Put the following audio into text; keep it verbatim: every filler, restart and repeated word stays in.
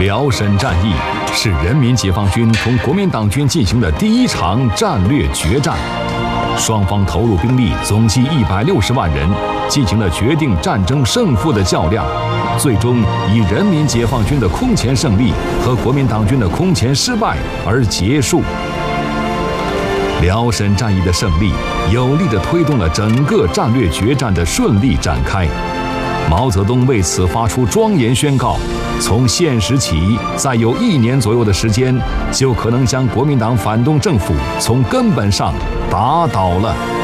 辽沈战役是人民解放军同国民党军进行的第一场战略决战，双方投入兵力总计一百六十万人，进行了决定战争胜负的较量，最终以人民解放军的空前胜利和国民党军的空前失败而结束。辽沈战役的胜利，有力地推动了整个战略决战的顺利展开。毛泽东为此发出庄严宣告：从现时起，再有一年左右的时间，就可能将国民党反动政府从根本上打倒了。